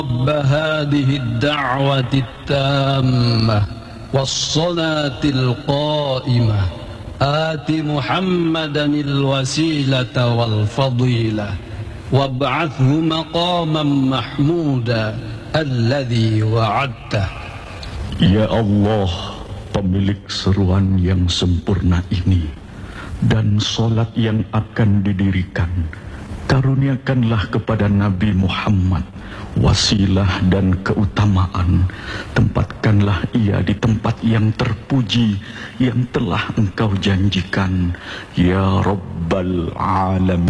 رب هذه الدعوة التامة والصلاة القائمة آت محمدا الوسيلة والفضيلة وابعثه مقاما محمودا الذي وعدته. Ya Allah, pemilik seruan yang sempurna ini dan salat yang akan didirikan, karuniakanlah kepada Nabi Muhammad wasilah dan keutamaan. Tempatkanlah ia di tempat yang terpuji yang telah Engkau janjikan, ya Rabbal Alamin.